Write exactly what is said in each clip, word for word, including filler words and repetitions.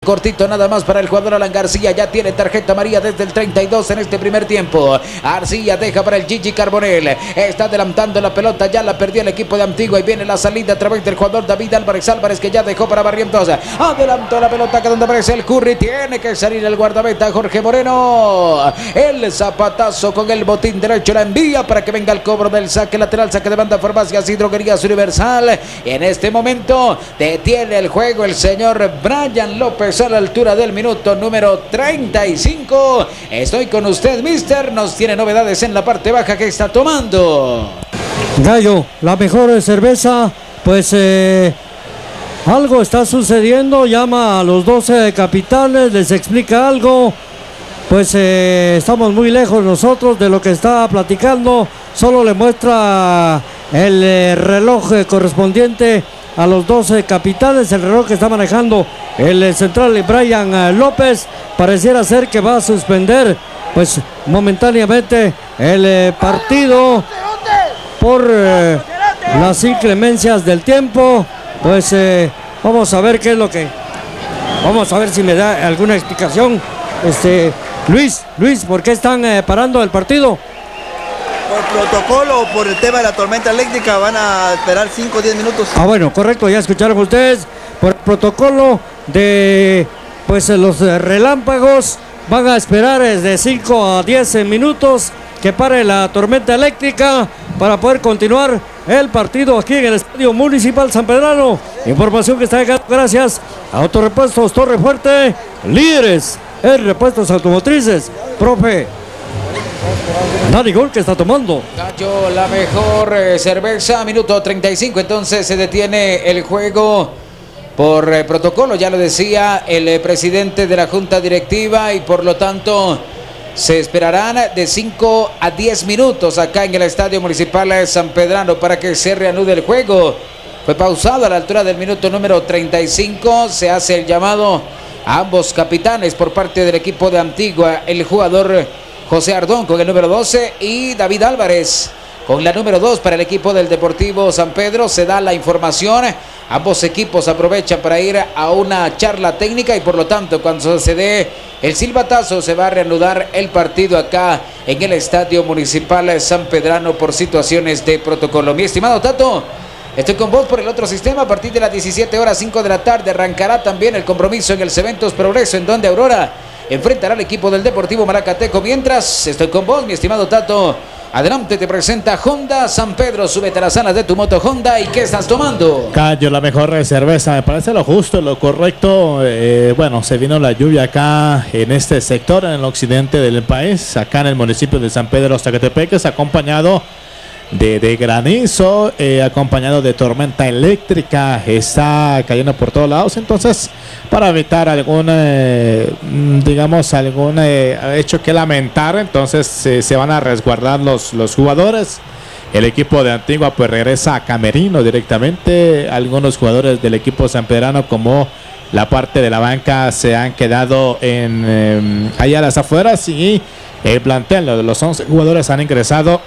Cortito nada más para el jugador Alan García, ya tiene tarjeta amarilla desde el treinta y dos en este primer tiempo. Arcilla deja para el Gigi Carbonell, está adelantando la pelota, ya la perdió el equipo de Antigua y viene la salida a través del jugador David Álvarez Álvarez que ya dejó para Barrientos, adelantó la pelota que donde aparece el Curry, tiene que salir el guardameta Jorge Moreno, el zapatazo con el botín derecho la envía para que venga el cobro del saque lateral, saque de banda Farmacias y Droguerías Universal. En este momento detiene el juego el señor Brian López a la altura del minuto número treinta y cinco. Estoy con usted, mister. Nos tiene novedades en la parte baja que está tomando. Gallo, la mejor cerveza, pues eh, algo está sucediendo. Llama a los doce capitanes, les explica algo. Pues eh, estamos muy lejos nosotros de lo que está platicando. Solo le muestra el eh, reloj eh, correspondiente a los doce capitanes, el reloj que está manejando el central Brian López. Pareciera ser que va a suspender pues momentáneamente el eh, partido por eh, las inclemencias del tiempo. Pues eh, vamos a ver qué es lo que vamos a ver si me da alguna explicación este Luis, Luis, ¿por qué están eh, parando el partido? Por protocolo o por el tema de la tormenta eléctrica van a esperar cinco o diez minutos. Ah, bueno, correcto, ya escucharon ustedes. Por el protocolo de pues los relámpagos van a esperar de cinco a diez minutos que pare la tormenta eléctrica para poder continuar el partido aquí en el Estadio Municipal San Pedrano. Información que está llegando gracias a Autorepuestos Torre Fuerte, líderes en repuestos automotrices. Profe Dani Gol, que está tomando Gallo, la mejor eh, cerveza, minuto treinta y cinco, entonces se detiene el juego por eh, protocolo, ya lo decía el eh, presidente de la junta directiva, y por lo tanto se esperarán de cinco a diez minutos acá en el Estadio Municipal San Pedrano para que se reanude el juego. Fue pausado a la altura del minuto número treinta y cinco, se hace el llamado a ambos capitanes por parte del equipo de Antigua, el jugador José Ardón con el número doce y David Álvarez con la número dos para el equipo del Deportivo San Pedro. Se da la información, ambos equipos aprovechan para ir a una charla técnica y por lo tanto cuando se dé el silbatazo se va a reanudar el partido acá en el Estadio Municipal San Pedrano por situaciones de protocolo. Mi estimado Tato, estoy con vos por el otro sistema. A partir de las diecisiete horas cinco de la tarde arrancará también el compromiso en el Cementos Progreso, en donde Aurora enfrentará al equipo del Deportivo Malacateco. Mientras, estoy con vos, mi estimado Tato. Adelante, te presenta Honda San Pedro. Súbete a las alas de tu moto Honda. ¿Y qué estás tomando? Gallo, la mejor cerveza. Me parece lo justo, lo correcto. Eh, bueno, se vino la lluvia acá en este sector, en el occidente del país, acá en el municipio de San Pedro Zacatepec, acompañado De, de granizo, eh, acompañado de tormenta eléctrica, está cayendo por todos lados. Entonces, para evitar algún, eh, digamos, algún eh, hecho que lamentar, entonces eh, se van a resguardar los, los jugadores. El equipo de Antigua pues regresa a camerino directamente. Algunos jugadores del equipo sanpedrano, como la parte de la banca, se han quedado en eh, allá a las afueras, y el plantel de los once jugadores han ingresado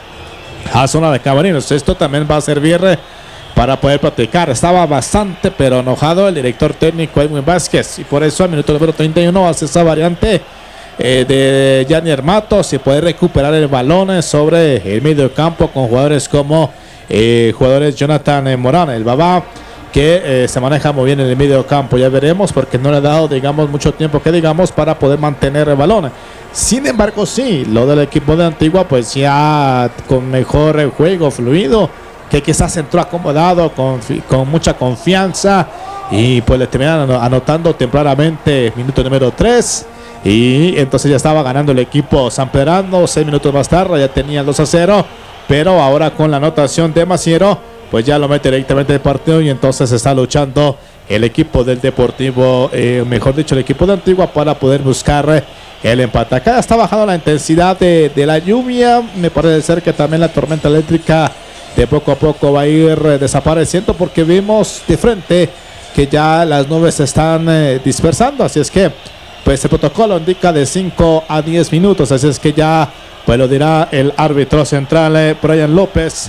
a zona de camerinos. Esto también va a servir para poder platicar. Estaba bastante pero enojado el director técnico Edwin Vázquez, y por eso al minuto número treinta y uno hace esa variante eh, de Yanier Matos y poder recuperar el balón sobre el medio campo con jugadores como eh, jugadores Jonathan eh, Morán, el Babá, que eh, se maneja muy bien en el medio campo. Ya veremos, porque no le ha dado, digamos, mucho tiempo que digamos para poder mantener el balón. Sin embargo, sí, lo del equipo de Antigua pues ya con mejor juego fluido, que quizás entró acomodado con, con mucha confianza, y pues le terminaron anotando tempranamente minuto número tres, y entonces ya estaba ganando el equipo sanpedrano. Seis minutos más tarde ya tenía el dos a cero, pero ahora con la anotación de Maciero pues ya lo mete directamente el partido, y entonces está luchando el equipo del Deportivo, eh, mejor dicho el equipo de Antigua, para poder buscar el empate. Acá está bajando la intensidad de, de la lluvia. Me parece ser que también la tormenta eléctrica de poco a poco va a ir eh, desapareciendo, porque vimos de frente que ya las nubes se están eh, dispersando. Así es que pues el protocolo indica de cinco a diez minutos. Así es que ya pues lo dirá el árbitro central, eh, Brian López,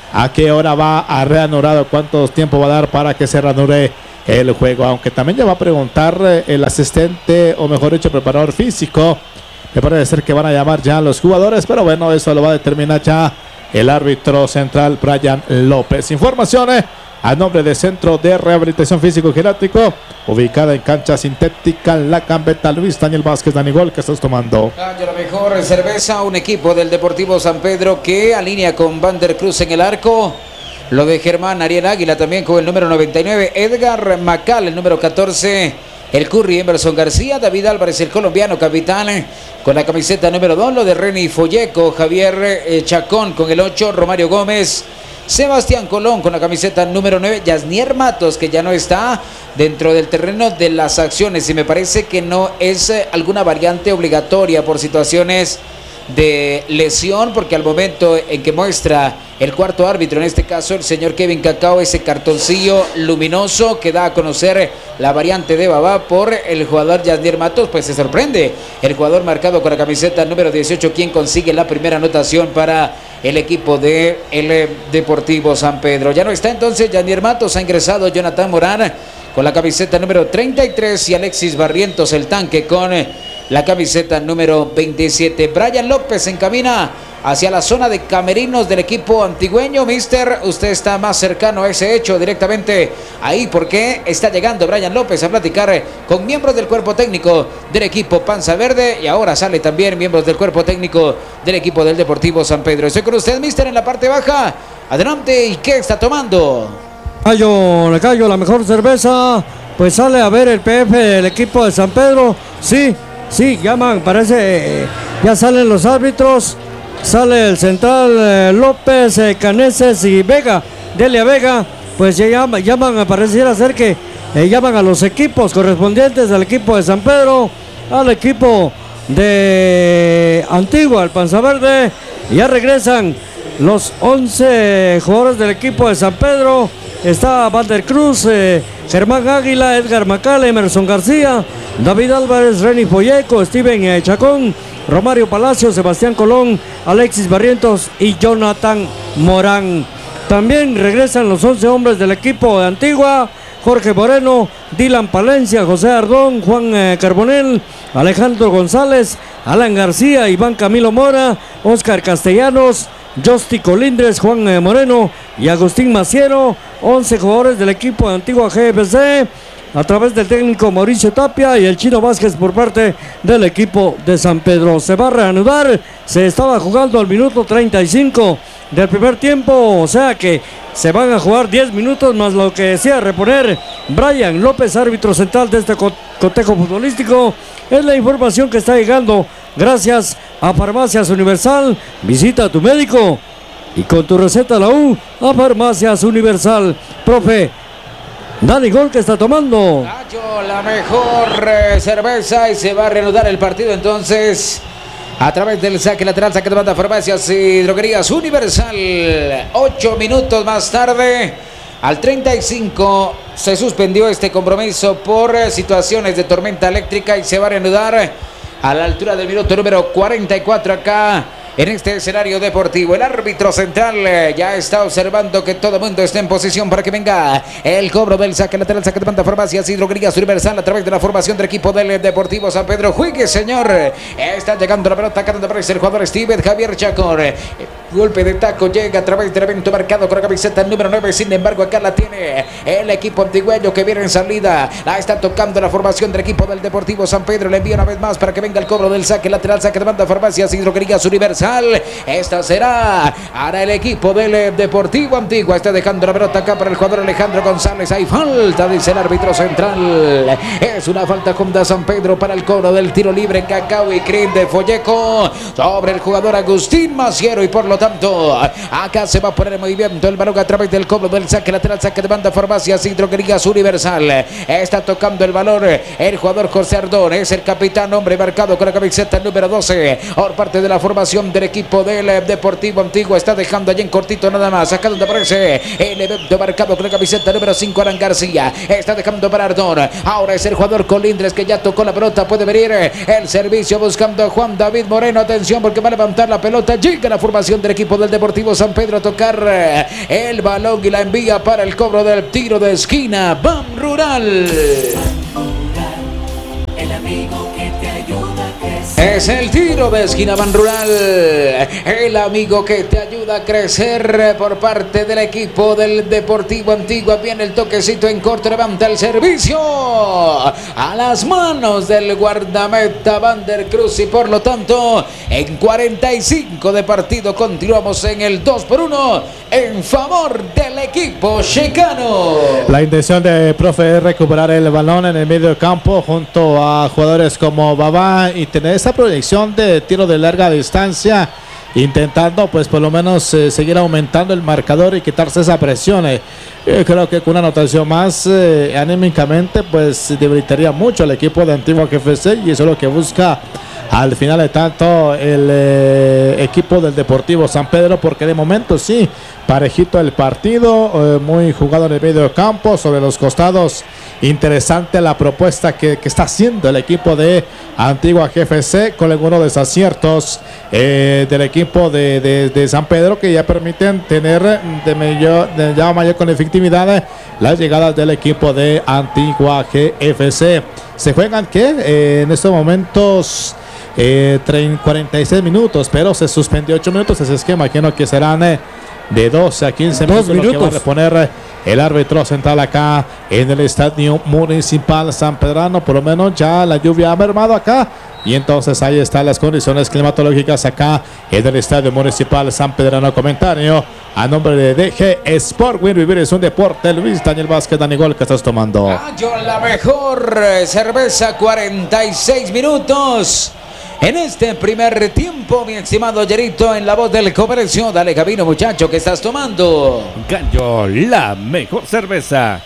a qué hora va a reanudar, cuánto tiempo va a dar para que se reanude el juego. Aunque también le va a preguntar eh, el asistente, o mejor dicho, preparador físico. Me parece ser que van a llamar ya a los jugadores, pero bueno, eso lo va a determinar ya el árbitro central, Brian López. Informaciones a nombre de Centro de Rehabilitación Físico Geriátrico, ubicada en cancha sintética La Gambeta. Luis Daniel Vázquez, Dani Gol, ¿qué estás tomando? La mejor cerveza, un equipo del Deportivo San Pedro que alinea con Van der Cruz en el arco. Lo de Germán Ariel Águila también con el número noventa y nueve, Edgar Macal, el número catorce, el Curry Emerson García, David Álvarez, el colombiano capitán, con la camiseta número dos, lo de Reni Folleco, Javier eh, Chacón con el ocho, Romario Gómez, Sebastián Colón con la camiseta número nueve, Yasnier Matos, que ya no está dentro del terreno de las acciones y me parece que no es eh, alguna variante obligatoria por situaciones de lesión, porque al momento en que muestra el cuarto árbitro, en este caso el señor Kevin Cacao, ese cartoncillo luminoso que da a conocer la variante de Babá por el jugador Yasnier Matos, pues se sorprende el jugador marcado con la camiseta número dieciocho, quien consigue la primera anotación para el equipo de el Deportivo San Pedro. Ya no está entonces Yasnier Matos, ha ingresado Jonathan Morán con la camiseta número treinta y tres y Alexis Barrientos, el tanque, con la camiseta número veintisiete. Brian López se encamina hacia la zona de camerinos del equipo antigüeño. Mister, usted está más cercano a ese hecho directamente ahí, porque está llegando Brian López a platicar con miembros del cuerpo técnico del equipo Panza Verde, y ahora sale también miembros del cuerpo técnico del equipo del Deportivo San Pedro. Estoy con usted, mister, en la parte baja. Adelante, ¿y qué está tomando? Callo, le callo la mejor cerveza. Pues sale a ver el P F del equipo de San Pedro. Sí, sí, llaman, parece, ya salen los árbitros. Sale el central eh, López, eh, Caneses y Vega, Delia Vega. Pues ya llaman, llaman pareciera ser que eh, llaman a los equipos correspondientes al equipo de San Pedro, al equipo de Antigua, al Panza Verde. Ya regresan los once jugadores del equipo de San Pedro. Está Van der Cruz, eh, Germán Águila, Edgar Macal, Emerson García, David Álvarez, Reni Folleco, Steven eh, Chacón, Romario Palacio, Sebastián Colón, Alexis Barrientos y Jonathan Morán. También regresan los once hombres del equipo de Antigua: Jorge Moreno, Dylan Palencia, José Ardón, Juan eh, Carbonel, Alejandro González, Alan García, Iván Camilo Mora, Oscar Castellanos, Josti Colindres, Juan eh, Moreno y Agustín Maciero. once jugadores del equipo de Antigua G F C a través del técnico Mauricio Tapia y el Chino Vázquez por parte del equipo de San Pedro. Se va a reanudar, se estaba jugando al minuto treinta y cinco del primer tiempo, o sea que se van a jugar diez minutos más lo que decía reponer Brian López, árbitro central de este cotejo futbolístico. Es la información que está llegando gracias a Farmacias Universal. Visita a tu médico y con tu receta la U a Farmacias Universal. Profe Dani Gol, que está tomando Gallo, la mejor eh, cerveza, y se va a reanudar el partido entonces a través del saque lateral, saque de banda, Farmacias y Droguerías Universal. Ocho minutos más tarde, al treinta y cinco, se suspendió este compromiso por eh, situaciones de tormenta eléctrica, y se va a reanudar a la altura del minuto número cuarenta y cuatro acá en este escenario deportivo. El árbitro central eh, ya está observando que todo el mundo esté en posición para que venga el cobro del saque lateral, saque de banda, Farmacias y Droguerías Universal a través de la formación del equipo del Deportivo San Pedro. Juegue, señor. Está llegando la pelota, acá donde aparece el jugador Steven Javier Chacón. Golpe de taco llega a través del evento marcado con la camiseta número nueve. Sin embargo, acá la tiene el equipo antigüeño que viene en salida. La está tocando la formación del equipo del Deportivo San Pedro. Le envía una vez más para que venga el cobro del saque lateral, saque de banda, Farmacias y Droguerías Universal. Esta será para el equipo del Deportivo Antigua. Está dejando la pelota acá para el jugador Alejandro González. Hay falta, dice el árbitro central. Es una falta contra San Pedro para el cobro del tiro libre. Cacao y Crin de Folleco sobre el jugador Agustín Maciero, y por lo tanto acá se va a poner en movimiento el balón a través del cobro del saque lateral, saque de banda, Farmacias y Droguerías Universal. Está tocando el balón el jugador José Ardón, es el capitán, hombre marcado con la camiseta número doce por parte de la formación de del equipo del eh, Deportivo Antigua. Está dejando allí en cortito nada más. Acá donde aparece el evento marcado con la camiseta número cinco, Alan García. Está dejando para Ardón. Ahora es el jugador Colindres que ya tocó la pelota. Puede venir el servicio buscando a Juan David Moreno. Atención porque va a levantar la pelota. Llega la formación del equipo del Deportivo San Pedro a tocar el balón y la envía para el cobro del tiro de esquina. B A M Rural. El amigo que te ayuda a crecer. Es el tiro de esquina B A M Rural. El amigo que te ayuda a crecer por parte del equipo del Deportivo Antigua. Viene el toquecito en corto. Levanta el servicio a las manos del guardameta Vander Cruz. Y por lo tanto, en cuarenta y cinco de partido continuamos en el dos por uno en favor del equipo checano. La intención de profe es recuperar el balón en el medio campo junto a jugadores como Babá y tener esa proyección de tiro de larga distancia, intentando pues por lo menos eh, seguir aumentando el marcador y quitarse esa presión. Eh, eh, creo que con una anotación más eh, anímicamente pues debilitaría mucho al equipo de Antigua G F C, y eso es lo que busca al final de tanto el eh, equipo del Deportivo San Pedro, porque de momento sí, parejito el partido, eh, muy jugado en el medio campo, sobre los costados. Interesante la propuesta que, que está haciendo el equipo de Antigua G F C, con algunos desaciertos eh, del equipo de, de, de San Pedro, que ya permiten tener de, mayor, de ya mayor con efectividad las llegadas del equipo de Antigua G F C. Se juegan que eh, en estos momentos Eh, cuarenta y seis minutos, pero se suspendió ocho minutos ese esquema. Imagino que serán eh, de doce a quince minutos, minutos. Lo que va a reponer eh, el árbitro central acá en el Estadio Municipal San Pedrano. Por lo menos ya la lluvia ha mermado acá, y entonces ahí están las condiciones climatológicas acá en el Estadio Municipal San Pedrano. Comentario a nombre de D G Sport. Win Vivir es un deporte. Luis Daniel Vázquez, Dani Gol, ¿qué estás tomando? Gallo, la mejor cerveza, cuarenta y seis minutos. En este primer tiempo, mi estimado Yerito, en la voz del comercio. Dale, Gabino, muchacho, ¿qué estás tomando? Gallo, la mejor cerveza.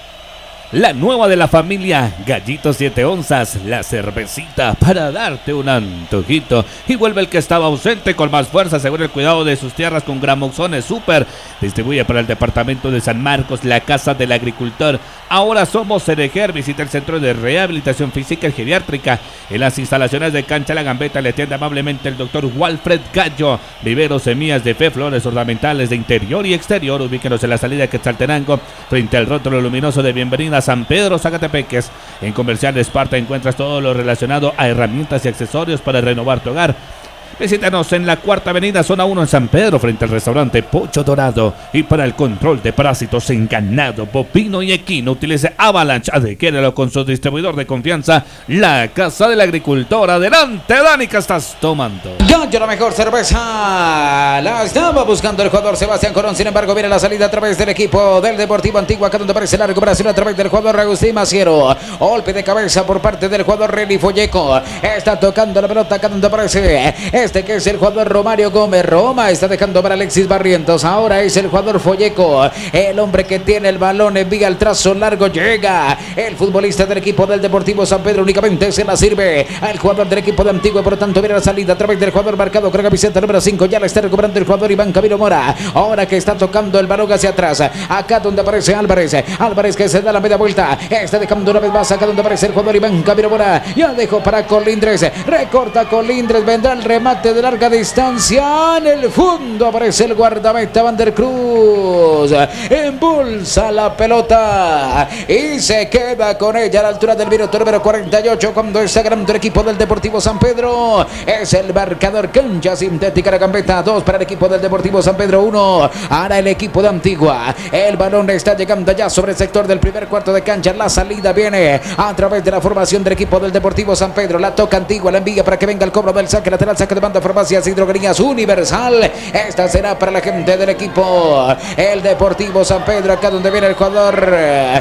La nueva de la familia, Gallito siete onzas, la cervecita para darte un antojito. Y vuelve el que estaba ausente con más fuerza, según el cuidado de sus tierras con Gramoxones Super. Distribuye para el departamento de San Marcos, la casa del agricultor. Ahora somos Cerejer. Visita el centro de rehabilitación física y geriátrica. En las instalaciones de Cancha La Gambeta le atiende amablemente el doctor Walfred Gallo. Viveros, semillas de fe, flores ornamentales de interior y exterior. Ubíquenos en la salida de Quetzaltenango, frente al rótulo luminoso de bienvenida a San Pedro Zacatepeques. En Comercial Esparta encuentras todo lo relacionado a herramientas y accesorios para renovar tu hogar. Visítanos en la Cuarta Avenida, Zona uno en San Pedro, frente al restaurante Pocho Dorado. Y para el control de parásitos en ganado, bovino y equino, utilice Avalanche. Adquiérelo con su distribuidor de confianza, la Casa del Agricultor. Adelante, Dani, ¿qué estás tomando? Gallo, la mejor cerveza. La estaba buscando el jugador Sebastián Corón. Sin embargo, viene la salida a través del equipo del Deportivo Antigua, acá donde aparece la recuperación a través del jugador Agustín Maciero. Golpe de cabeza por parte del jugador Reni Folleco. Está tocando la pelota acá donde aparece este que es el jugador Romario Gómez. Roma está dejando para Alexis Barrientos. Ahora es el jugador Folleco, el hombre que tiene el balón, envía el trazo largo, llega el futbolista del equipo del Deportivo San Pedro, únicamente se la sirve al jugador del equipo de Antigua. Por lo tanto viene la salida a través del jugador marcado con la camiseta número cinco. Ya la está recuperando el jugador Iván Camilo Mora. Ahora que está tocando el balón hacia atrás, acá donde aparece Álvarez. Álvarez que se da la media vuelta, está dejando una vez más acá donde aparece el jugador Iván Camilo Mora. Ya dejó para Colindres, recorta Colindres, vendrá el remate de larga distancia. En el fondo aparece el guardameta Vander Cruz, impulsa la pelota y se queda con ella a la altura del minuto número cuarenta y ocho, cuando está ganando el equipo del Deportivo San Pedro. Es el marcador. Cancha sintética La Gambeta, dos para el equipo del Deportivo San Pedro, uno ahora el equipo de Antigua. El balón está llegando ya sobre el sector del primer cuarto de cancha. La salida viene a través de la formación del equipo del Deportivo San Pedro. La toca Antigua, la envía para que venga el cobro del saque lateral, saque de banda. Farmacias y Droguerías Universal. Esta será para la gente del equipo el Deportivo San Pedro, acá donde viene el jugador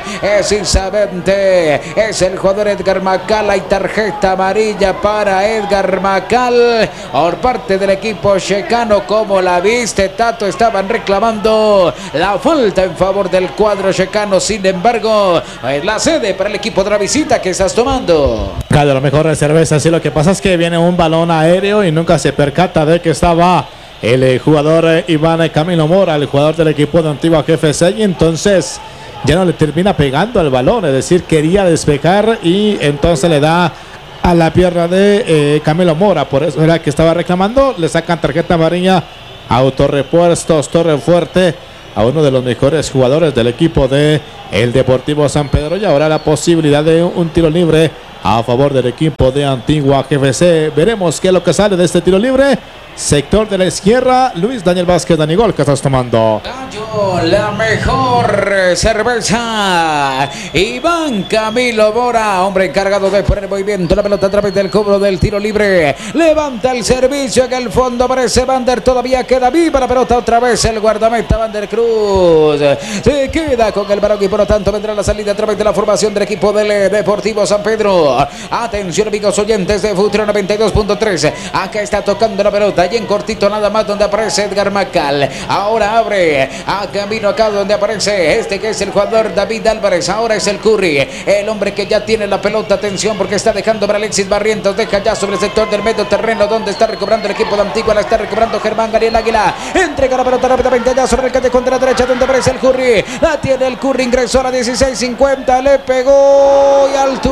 es Isabente, es el jugador Edgar Macal. Hay tarjeta amarilla para Edgar Macal por parte del equipo checano. Como la viste, Tato, estaban reclamando la falta en favor del cuadro checano. Sin embargo, es la sede para el equipo de la visita. que estás tomando? Cada lo mejor de cerveza. Sí, lo que pasa es que viene un balón aéreo y nunca se percata de que estaba el eh, jugador eh, Iván Camilo Mora, el jugador del equipo de Antigua G F C, y entonces ya no le termina pegando al balón, es decir, quería despejar y entonces le da a la pierna de eh, Camilo Mora, por eso era que estaba reclamando. Le sacan tarjeta amarilla a Autorepuestos Torrefuerte, a uno de los mejores jugadores del equipo de el Deportivo San Pedro, y ahora la posibilidad de un tiro libre a favor del equipo de Antigua G F C. Veremos qué es lo que sale de este tiro libre. Sector de la izquierda, Luis Daniel Vázquez. Danigol, ¿qué estás tomando? Gallo, la mejor cerveza. Iván Camilo Mora, hombre encargado de poner movimiento la pelota a través del cobro del tiro libre. Levanta el servicio en el fondo, aparece Vander, todavía queda viva la pelota otra vez. El guardameta Vander Cruz se queda con el balón y por lo tanto vendrá la salida a través de la formación del equipo del Deportivo San Pedro. Atención, amigos oyentes de Futuro noventa y dos punto tres. Acá está tocando la pelota y en cortito nada más donde aparece Edgar Macal. Ahora abre a camino acá donde aparece este que es el jugador David Álvarez. Ahora es el Curry, el hombre que ya tiene la pelota. Atención porque está dejando para Alexis Barrientos. Deja ya sobre el sector del medio terreno donde está recobrando el equipo de Antigua. La está recobrando Germán Gabriel Águila. Entrega la pelota rápidamente allá sobre el callejón de la derecha donde aparece el Curry. La tiene el Curry, ingresó a la dieciséis cincuenta. Le pegó y al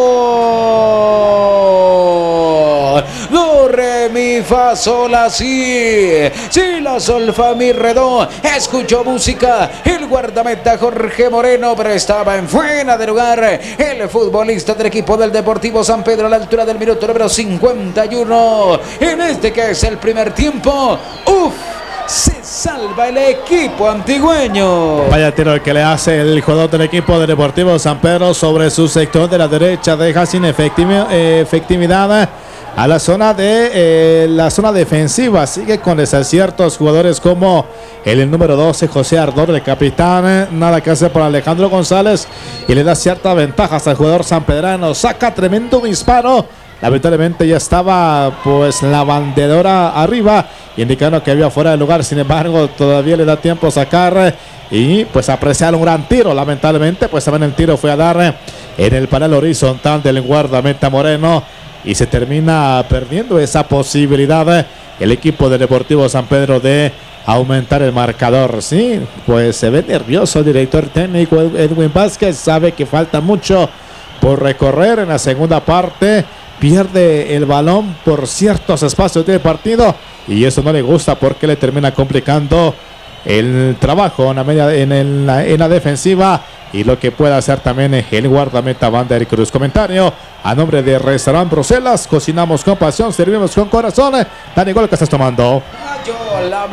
tubo. Do, re, mi, fa, sol, la, si, si, la, sol, fa, mi, re, do. Escuchó música el guardameta Jorge Moreno, pero estaba en fuera de lugar el futbolista del equipo del Deportivo San Pedro a la altura del minuto número cincuenta y uno. En este que es el primer tiempo. Uf, se salva el equipo antigüeño. Vaya tiro el que le hace el jugador del equipo del Deportivo San Pedro sobre su sector de la derecha. Deja sin efectivi- eh, efectividad a la zona de eh, la zona defensiva. Sigue con desaciertos jugadores como el número doce José Ardor, el capitán. Nada que hacer por Alejandro González y le da ciertas ventajas al jugador sanpedrano. Saca tremendo disparo. Lamentablemente ya estaba pues la bandedora arriba, indicando que había fuera de lugar. Sin embargo, todavía le da tiempo a sacar y pues apreciar un gran tiro. Lamentablemente pues también el tiro fue a dar en el panel horizontal del guardameta Moreno y se termina perdiendo esa posibilidad el equipo del Deportivo San Pedro de aumentar el marcador. Sí, pues se ve nervioso el director técnico Edwin Vázquez. Sabe que falta mucho por recorrer en la segunda parte. Pierde el balón por ciertos espacios del partido y eso no le gusta porque le termina complicando el trabajo en la, media, en, el, en la defensiva y lo que puede hacer también el guardameta Vander Cruz. Comentario a nombre de Restaurant Bruselas. Cocinamos con pasión, servimos con corazón. Dani Gol, ¿qué estás tomando? Gallo, la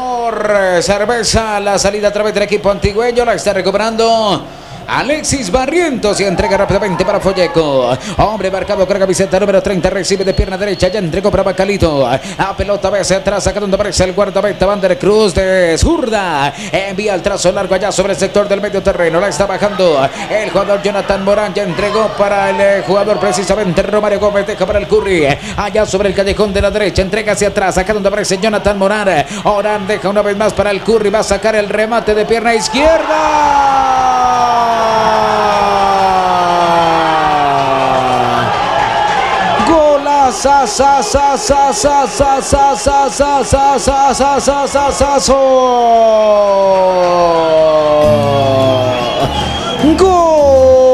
mejor cerveza. La salida a través del equipo antigüeño la está recuperando Alexis Barrientos y entrega rápidamente para Folleco. Hombre marcado con la camiseta número treinta. Recibe de pierna derecha. Ya entregó para Bacalito. A pelota va hacia atrás. Acá donde aparece el guardameta Vander Cruz de zurda. Envía el trazo largo allá sobre el sector del medio terreno. La está bajando el jugador Jonathan Morán. Ya entregó para el jugador precisamente Romario Gómez. Deja para el Curry. Allá sobre el callejón de la derecha. Entrega hacia atrás. Acá donde aparece Jonathan Morán. Orán deja una vez más para el Curry. Va a sacar el remate de pierna izquierda. Sa sa sa sa sa sa sa sa sa sa sa sa sa sa sa so. Gol.